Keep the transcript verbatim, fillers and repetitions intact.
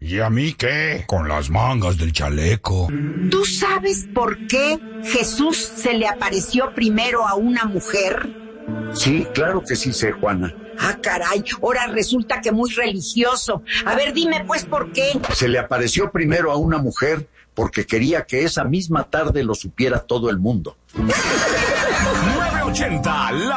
¿Y a mí qué? Con las mangas del chaleco. ¿Tú sabes por qué Jesús se le apareció primero a una mujer? Sí, claro que sí sé, Juana. Ah, caray, ahora resulta que muy religioso. A ver, dime pues por qué. Se le apareció primero a una mujer porque quería que esa misma tarde lo supiera todo el mundo. nueve ochenta, la